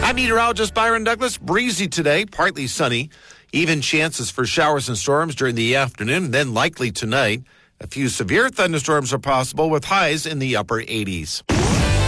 I'm meteorologist Byron Douglas. Breezy today, partly sunny. Even chances for showers and storms during the afternoon, then likely tonight. A few severe thunderstorms are possible with highs in the upper 80s.